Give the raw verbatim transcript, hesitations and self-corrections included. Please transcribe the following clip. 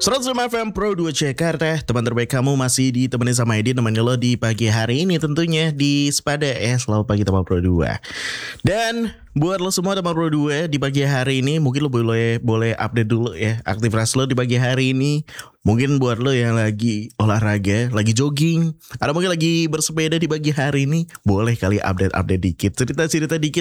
seratus lima F M Pro dua Jakarta. Teman terbaik kamu masih ditemani sama Edi, nemenin lo di pagi hari ini tentunya di Sepada ya. Selamat pagi teman Pro dua. Dan buat lo semua teman Pro dua di pagi hari ini, mungkin lo boleh boleh update dulu ya aktivitas lo di pagi hari ini. Mungkin buat lo yang lagi olahraga, lagi jogging, atau mungkin lagi bersepeda di pagi hari ini, boleh kali update-update dikit, cerita-cerita dikit